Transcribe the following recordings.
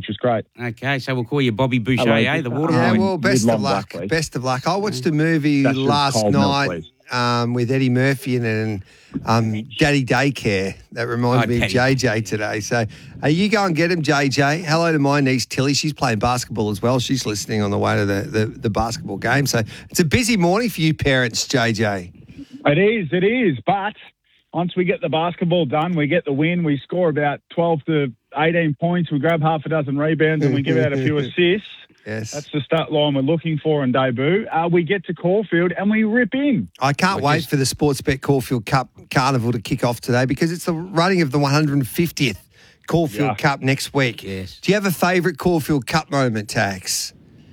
which was great. Okay, so we'll call you Bobby Boucher, Hello. the water Yeah, boy. well, Best We'd of love luck. that, please. Best of luck. I watched a movie That's just last cold milk, night with Eddie Murphy in it and Daddy Daycare. That reminds me of Daddy. JJ today. So you go and get him, JJ. Hello to my niece, Tilly. She's playing basketball as well. She's listening on the way to the basketball game. So it's a busy morning for you parents, JJ. It is. But once we get the basketball done, we get the win. We score about 12 to 18 points. We grab half a dozen rebounds and we give out a few assists. Yes. That's the start line we're looking for in debut. We get to Caulfield and we rip in. I can't wait for the Sportsbet Caulfield Cup Carnival to kick off today because it's the running of the 150th Caulfield Cup next week. Yes. Do you have a favourite Caulfield Cup moment, Tax?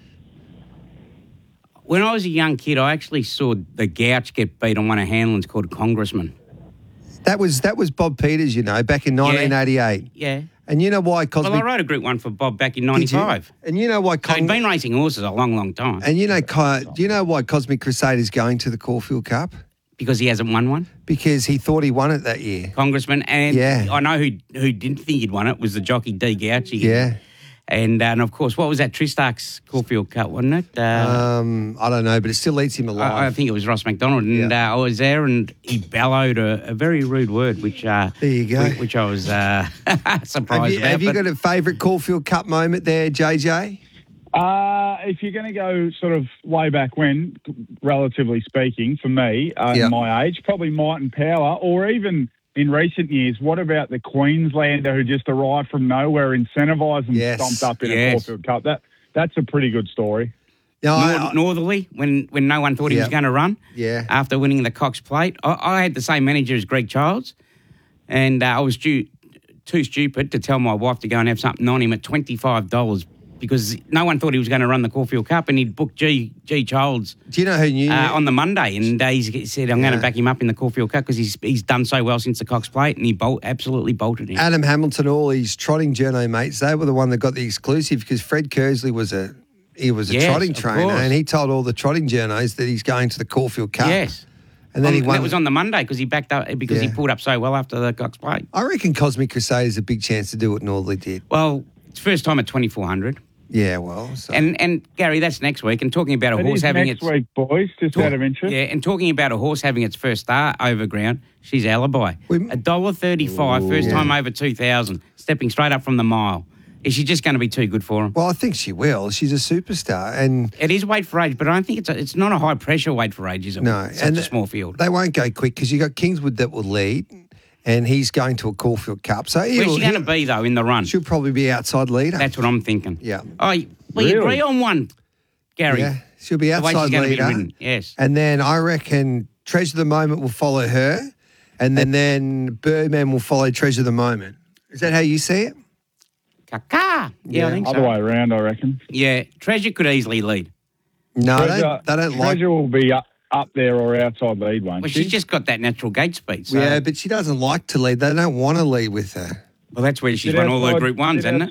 When I was a young kid, I actually saw the Gouch get beat on one of Hanlon's called Congressman. That was Bob Peters, back in 1988. Yeah. And you know why Cosmic... Well, I rode a Group 1 for Bob back in 95. And you know why... So he'd been racing horses a long, long time. And do you know why Cosmic Crusade is going to the Caulfield Cup? Because he hasn't won one. Because he thought he won it that year. Congressman. And I know who didn't think he'd won it was the jockey D. Gouchy. Yeah. And of course, what was that? Tristark's Caulfield Cup, wasn't it? I don't know, but it still eats him alive. I think it was Ross McDonald. And I was there and he bellowed a very rude word, which there you go. Which I was surprised about. Have you got a favourite Caulfield Cup moment there, JJ? If you're going to go sort of way back when, relatively speaking, for me, in my age, probably Might and Power, or even in recent years, what about the Queenslander who just arrived from nowhere, incentivised and stomped up in a Caulfield Cup? That's a pretty good story. Northerly, when no one thought he was going to run after winning the Cox Plate. I had the same manager as Greg Childs, and I was too stupid to tell my wife to go and have something on him at $25 because no one thought he was going to run the Caulfield Cup, and he'd booked G. Childs. Do you know who knew on the Monday? And he said, I'm going to back him up in the Caulfield Cup because he's done so well since the Cox Plate, and he absolutely bolted him. Adam Hamilton, all his trotting journo mates, they were the one that got the exclusive because Fred Kersley was a trotting trainer, and he told all the trotting journos that he's going to the Caulfield Cup. Yes. And then he won. That was on the Monday because he backed up because he pulled up so well after the Cox Plate. I reckon Cosmic Crusade is a big chance to do what Northerly did. Well, it's first time at 2,400. Yeah, well. So. And Gary, that's next week. And talking about a horse having next week, boys, just out of interest. Yeah, and talking about a horse having its first start over ground, she's Alibi. $1.35, first time over 2,000, stepping straight up from the mile. Is she just going to be too good for him? Well, I think she will. She's a superstar. And it is weight for age, but I don't think it's not a high-pressure weight for age, is it? No. Such a small field. They won't go quick because you've got Kingswood that will lead, and he's going to a Caulfield Cup. So where's she going to be, though, in the run? She'll probably be outside leader. That's what I'm thinking. Yeah. Oh, we agree on one, Gary. Yeah, she'll be outside leader. Yes. And then I reckon Treasure of the Moment will follow her, and then Birdman will follow Treasure of the Moment. Is that how you see it? Kaka. Yeah, I think so. Other way around, I reckon. Yeah, Treasure could easily lead. No, they don't like... Treasure will be up there or outside lead, won't she? Well, she's just got that natural gate speed. So. Yeah, but she doesn't like to lead. They don't want to lead with her. Well, that's where she's run all the Group 1s, isn't it?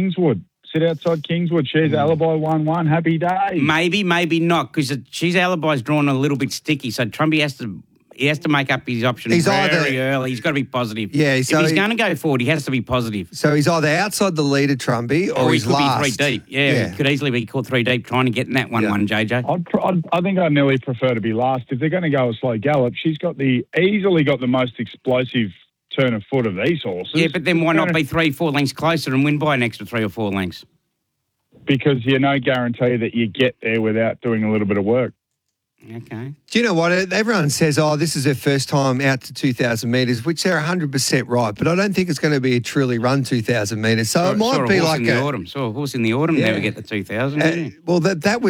Sit outside Kingswood. She's Alibi 1-1. Happy day. Maybe not, because she's Alibi's drawn a little bit sticky, so Trumpy has to make up his options very early. He's got to be positive. Yeah, so if he's going to go forward, he has to be positive. So he's either outside the leader, Trumpy, or he's last. He could be 3 deep. Yeah, he could easily be caught 3 deep trying to get in that 1-1, JJ. I think I'd nearly prefer to be last. If they're going to go a slow gallop, she's easily got the most explosive turn of foot of these horses. Yeah, but then why not be 3-4 lengths closer and win by an extra 3 or 4 lengths? Because you no guarantee that you get there without doing a little bit of work. Okay. Do you know what? Everyone says, this is her first time out to 2,000 metres, which they're 100% right, but I don't think it's going to be a truly run 2,000 metres. So it might be like Saw a horse in the autumn never get the 2,000, well, that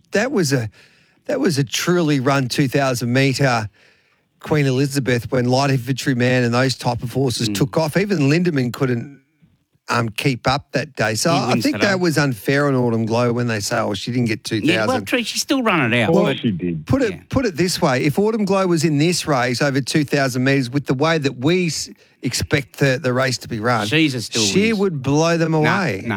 was a truly run 2,000 metre Queen Elizabeth when Light Infantryman and those type of horses took off. Even Lindemann couldn't keep up that day. So I think that was unfair on Autumn Glow when they say, she didn't get 2,000. Yeah, well, Tree, she still run it out. Well, she did. Put it this way. If Autumn Glow was in this race over 2,000 metres with the way that we expect the race to be run, she would blow them away. No,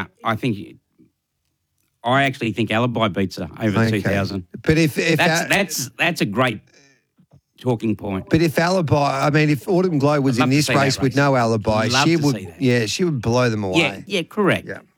I actually think Alibi beats her over 2,000. But if that's a great talking point. But if if Autumn Glow was in this race with no Alibi, she would blow them away. Yeah, correct. Yeah.